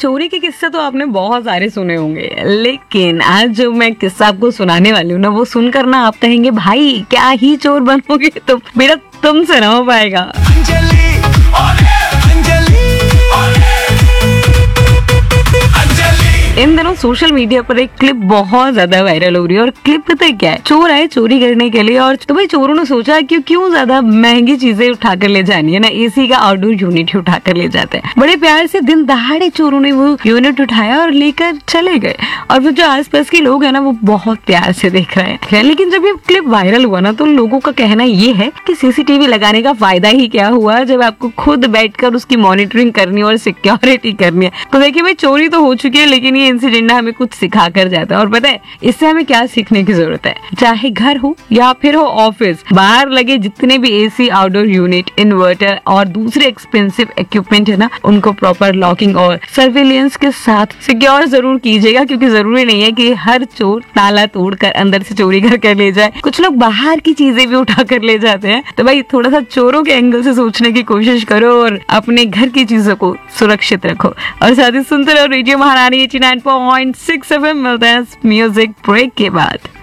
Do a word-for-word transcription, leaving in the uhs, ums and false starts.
चोरी के किस्से तो आपने बहुत सारे सुने होंगे, लेकिन आज जो मैं किस्सा आपको सुनाने वाली हूँ ना, वो सुनकर ना आप कहेंगे भाई क्या ही चोर बनोगे तुम, बेटा तुमसे ना हो पाएगा। इन दिनों सोशल मीडिया पर एक क्लिप बहुत ज्यादा वायरल हो रही है और क्लिप पता है क्या है, चोर आए चोरी करने के लिए और तो भाई चोरों ने सोचा कि क्यों ज्यादा महंगी चीजें उठाकर ले जानी है ना, एसी का आउटडोर यूनिट उठाकर ले जाते हैं। बड़े प्यार से दिन दहाड़े चोरों ने वो यूनिट उठाया और लेकर चले गए और फिर जो आसपास के लोग है ना वो बहुत प्यार से देख रहे हैं। लेकिन जब ये क्लिप वायरल हुआ ना तो लोगों का कहना ये है कि सीसीटीवी लगाने का फायदा ही क्या हुआ जब आपको खुद बैठकर उसकी मॉनिटरिंग करनी और सिक्योरिटी करनी है। तो देखिए भाई चोरी तो हो चुकी है, लेकिन ये इंसिडेंट ना हमें कुछ सिखा कर जाता है। और पता है इससे हमें क्या सीखने की जरूरत है, चाहे घर हो या फिर हो ऑफिस, बाहर लगे जितने भी एसी, आउटडोर यूनिट, इन्वर्टर और दूसरे एक्सपेंसिव इक्विपमेंट है ना, उनको प्रॉपर लॉकिंग और सर्विलियंस के साथ सिक्योर जरूर कीजिएगा, क्योंकि जरूरी नहीं है कि हर चोर ताला तोड़कर अंदर से चोरी करके ले जाए। कुछ लोग बाहर की चीजें भी उठा कर ले जाते हैं। तो भाई थोड़ा सा चोरों के एंगल से सोचने की कोशिश करो और अपने घर की चीजों को सुरक्षित रखो। और साथ ही सुनते रहो रेडियो महारानी eighty nine point six F M. मिलते हैं म्यूजिक ब्रेक के बाद।